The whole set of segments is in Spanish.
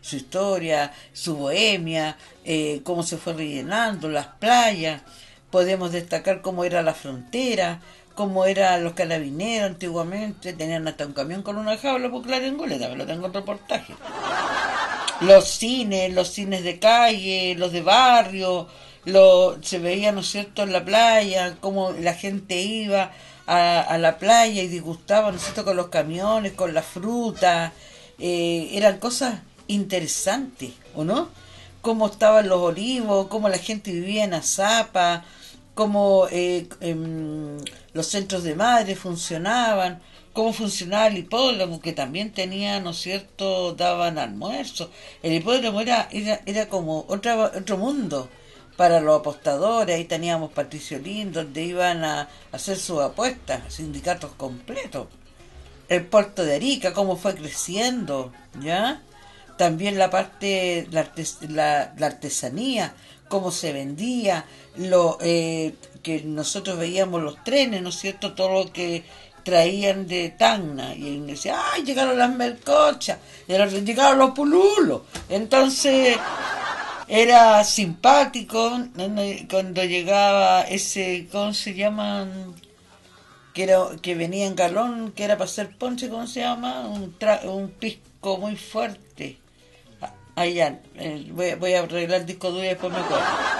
su historia, su bohemia, cómo se fue rellenando, las playas. Podemos destacar cómo era la frontera, cómo eran los carabineros antiguamente, tenían hasta un camión con una jaula por Claringule, también lo tengo en reportaje. Los cines de calle, los de barrio, se veía, ¿no es cierto?, en la playa, cómo la gente iba a la playa y disgustaba, ¿no es cierto?, con los camiones, con la fruta. Eran cosas interesantes, ¿o no? Cómo estaban los olivos, cómo la gente vivía en Azapa, cómo los centros de madre funcionaban, cómo funcionaba el hipódromo, que también tenía, ¿no es cierto?, daban almuerzo. El hipódromo era como otro mundo para los apostadores. Ahí teníamos Patricio Lindo, donde iban a hacer sus apuestas, sindicatos completos. El puerto de Arica, cómo fue creciendo, ¿ya? También la parte, la artesanía, cómo se vendía, que nosotros veíamos los trenes, ¿no es cierto?, todo lo que traían de Tacna, y decía, ¡ay, llegaron las melcochas! Y llegaron los pululos. Entonces era simpático cuando llegaba ese, ¿cómo se llaman?, que venía en galón, que era para hacer ponche, ¿cómo se llama? Un pisco muy fuerte. Allá, voy a arreglar el disco duro y después me acuerdo.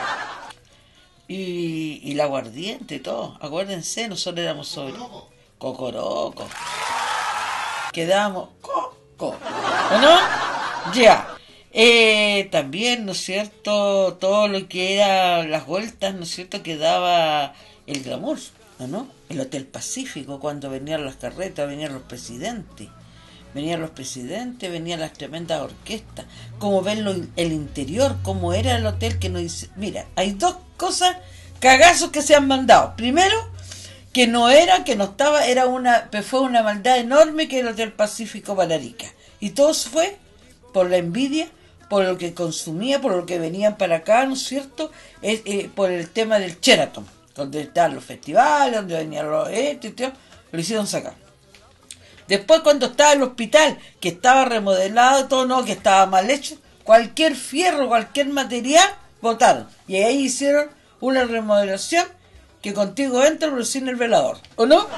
Y el aguardiente y todo. Acuérdense, nosotros éramos sobre Cocoroco. Quedábamos coco, ¿o no? Ya. También, ¿no es cierto?, todo lo que era las vueltas, ¿no es cierto?, que daba el glamour, ¿no? El Hotel Pacífico, cuando venían las carretas, venían los presidentes, venían las tremendas orquestas, como ver el interior, cómo era el hotel, que nos dice, mira, hay dos cosas, cagazos que se han mandado. Primero, que no estaba, fue una maldad enorme, que era el Hotel Pacífico para Arica. Y todo fue por la envidia, por lo que consumía, por lo que venían para acá, ¿no es cierto?, por el tema del Sheraton, donde estaban los festivales, donde venían lo hicieron sacar. Después, cuando estaba el hospital, que estaba remodelado, todo, no, que estaba mal hecho, cualquier fierro, cualquier material, botaron. Y ahí hicieron una remodelación que contigo entra, pero sin el velador, ¿o no?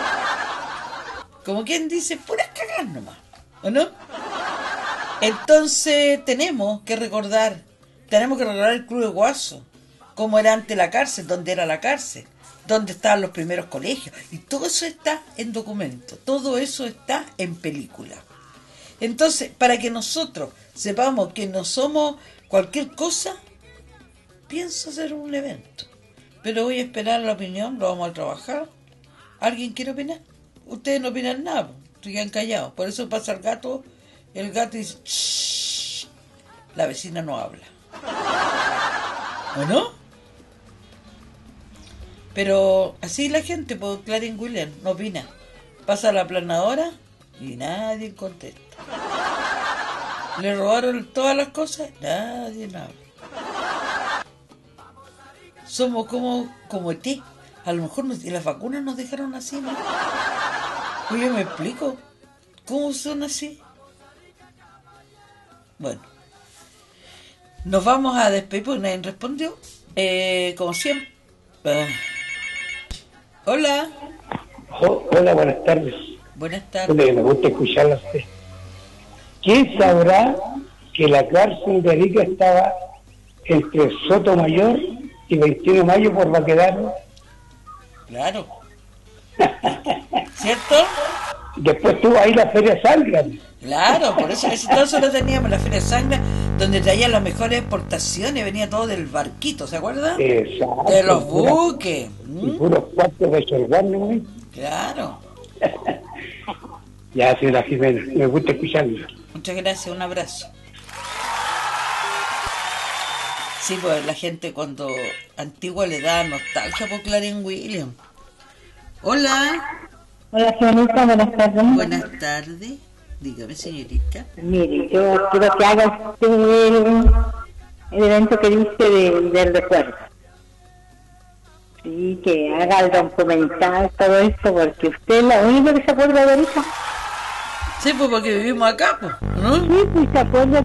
Como quien dice, puras cagas nomás, ¿o no? Entonces tenemos que recordar el Club de Guaso, cómo era antes la cárcel, dónde era la cárcel, dónde estaban los primeros colegios, y todo eso está en documento, todo eso está en película. Entonces, para que nosotros sepamos que no somos cualquier cosa, pienso hacer un evento, pero voy a esperar la opinión, lo vamos a trabajar. ¿Alguien quiere opinar? Ustedes no opinan nada, se quedan callados. Por eso pasa el gato dice, shh, la vecina no habla, ¿o no? Pero así la gente, por Clarín William, no opina. Pasa la aplanadora y nadie contesta. Le robaron todas las cosas, nadie habla. Somos como ET. A lo mejor las vacunas nos dejaron así, ¿no? Oye, ¿me explico? ¿Cómo son así? Bueno, nos vamos a despedir porque nadie respondió. Como siempre. Hola. Hola, buenas tardes. Buenas tardes. Me gusta escucharla a usted. ¿Quién sabrá que la cárcel de Arica estaba entre Sotomayor y 21 de Mayo por Baquedano? Claro. ¿Cierto? Después tuvo ahí la Feria Sangra. Claro, por eso nosotros teníamos la Feria Sangra, donde traían las mejores exportaciones, venía todo del barquito, ¿se acuerdan? Exacto. De los buques. Y puros cuartos de Sorguán, ¿no? Claro. Ya, señora Jimena, me gusta escucharla. Muchas gracias, un abrazo. Sí, pues la gente cuando antigua le da nostalgia por Clarín William. Hola. Hola, señorita, buenas tardes. Buenas tardes. Dígame, señorita. Mire, yo quiero que haga usted el evento que dice del recuerdo. Sí, que haga el documental, todo esto, porque usted es la única que se acuerda de ahorita. Sí, pues porque vivimos acá, pues, ¿no? Sí, pues se acuerda